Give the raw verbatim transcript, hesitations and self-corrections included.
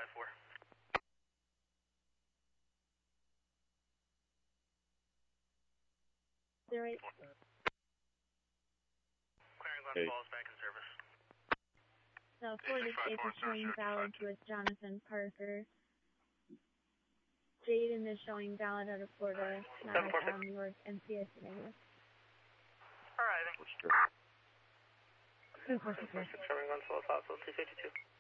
four. Zero eight. Clearing Glen Hey. Falls, back in service. So Ford Escape is showing valid with Jonathan Parker. Jaden is showing valid out of Florida, not out of New York, and C S negative. Arriving. What's your Two four six. Confirming Glen Falls, Hospital two fifty-two.